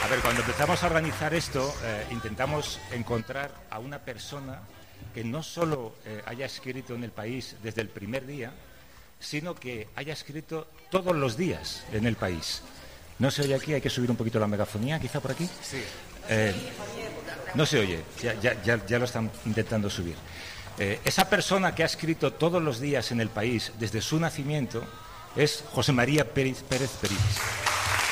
A ver, cuando empezamos a organizar esto, intentamos encontrar a una persona que no solo haya escrito en El País desde el primer día, sino que haya escrito todos los días en El País. No se oye aquí, hay que subir un poquito la megafonía, quizá por aquí. Sí. No se oye, ya lo están intentando subir. Esa persona que ha escrito todos los días en El País desde su nacimiento es José María Pérez Perías.